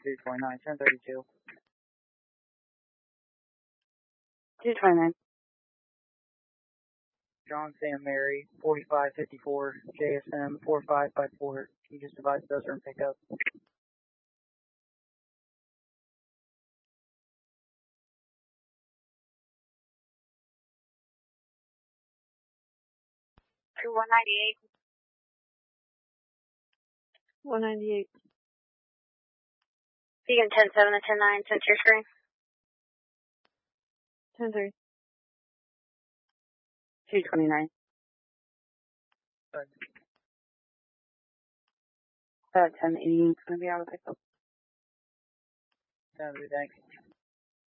229, 1032. 229. John Sam Mary, 4554, JSM 4554. He just advised us and pick up. 198. 198. Beacon 10-7 and 10-9, send to your screen. 10-3. 229. 1080 is going to be out of pickup. 10-3, thanks.